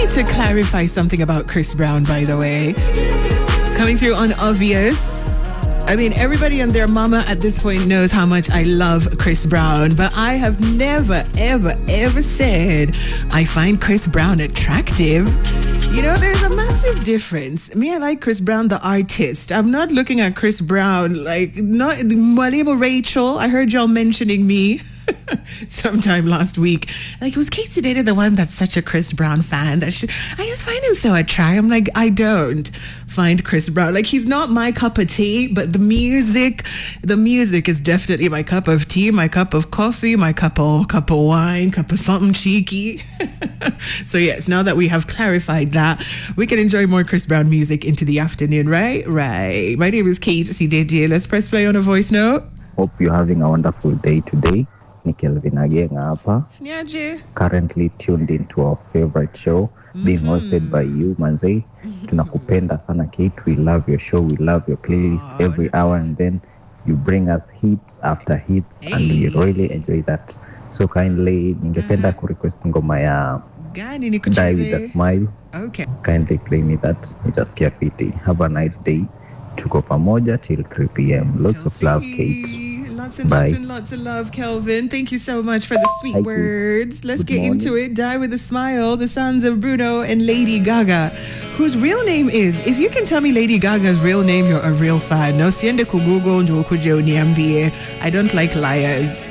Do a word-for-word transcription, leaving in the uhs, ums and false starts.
like to clarify something about Chris Brown, by the way. Coming through on Obvious. I mean, everybody and their mama at this point knows how much I love Chris Brown, but I have never, ever, ever said I find Chris Brown attractive. You know, there's a massive difference. Me, I like Chris Brown, the artist. I'm not looking at Chris Brown like, not Mwalimu Rachel. I heard y'all mentioning me sometime last week. Like, was Casey Data the one that's such a Chris Brown fan? That she, I just find him so attractive. I'm like, I don't find Chris Brown. Like, he's not my cup of tea, but the music, the music is definitely my cup of tea, my cup of coffee, my cup of, cup of wine, cup of something cheeky. So yes, now that we have clarified that, we can enjoy more Chris Brown music into the afternoon, right? Right. My name is Kate C D J. Let's press play on a voice note. Hope you're having a wonderful day today. Ni Kelvin Agenga hapa. Niaje. Currently tuned into our favorite show, mm-hmm. being hosted by you, Manze. Mm-hmm. Tunakupenda sana Kate. We love your show. We love your playlist. Oh, every hour and then you bring us hits after hits, hey. And we really enjoy that. So kindly, ningependa uh-huh. kurequest ngoma ya Gani Die With A Smile. Okay. Kindly play me that. Nitasikia fiti. Have a nice day. Tuko pamoja till three p.m. Lots of love, Kate. Lots and Bye. lots and lots of love, Kelvin. Thank you so much for the sweet Thank words. You. Let's Good get morning. into it. Die With A Smile, the sons of Bruno and Lady Gaga, whose real name is, if you can tell me Lady Gaga's real name, you're a real fan. No, siende ku Google, ndio ukuje uniambie. I don't like liars.